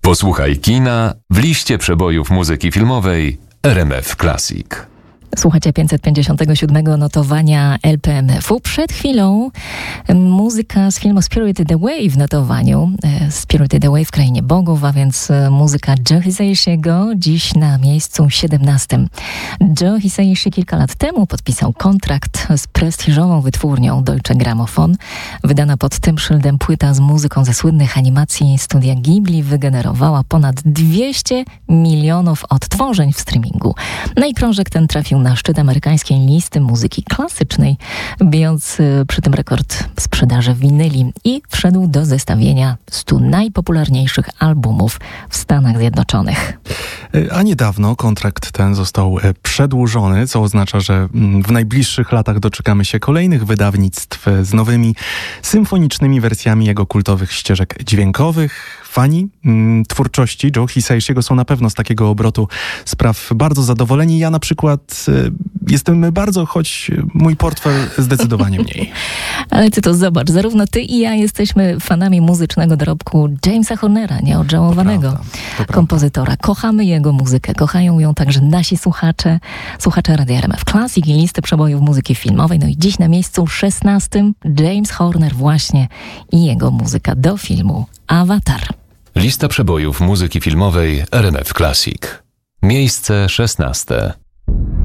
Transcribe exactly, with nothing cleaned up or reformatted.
Posłuchaj kina w liście przebojów muzyki filmowej R M F Classic. Słuchacie pięćset pięćdziesiątego siódmego notowania L P M F-u. Przed chwilą muzyka z filmu Spirited Away w notowaniu. Spirited Away w Krainie Bogów, a więc muzyka Joe Hisaishi'ego dziś na miejscu siedemnastym. Joe Hisaishi kilka lat temu podpisał kontrakt z prestiżową wytwórnią Deutsche Grammophon. Wydana pod tym szyldem płyta z muzyką ze słynnych animacji studia Ghibli wygenerowała ponad dwieście milionów odtworzeń w streamingu. No i krążek ten trafił na szczyt amerykańskiej listy muzyki klasycznej, bijąc przy tym rekord sprzedaży winyli i wszedł do zestawienia stu najpopularniejszych albumów w Stanach Zjednoczonych. A niedawno kontrakt ten został przedłużony, co oznacza, że w najbliższych latach doczekamy się kolejnych wydawnictw z nowymi symfonicznymi wersjami jego kultowych ścieżek dźwiękowych. Fani mm, twórczości Joe Hisaishi'ego są na pewno z takiego obrotu spraw bardzo zadowoleni. Ja na przykład y, jestem bardzo, choć mój portfel zdecydowanie mniej. Ale ty to zobacz, zarówno ty i ja jesteśmy fanami muzycznego dorobku Jamesa Hornera, nieodżałowanego to prawda, to kompozytora. Kochamy jego muzykę, kochają ją także nasi słuchacze, słuchacze Radia R M F Classic i listy przebojów muzyki filmowej. No i dziś na miejscu szesnastym James Horner właśnie i jego muzyka do filmu Avatar. Lista przebojów muzyki filmowej R M F Classic. Miejsce szesnaste.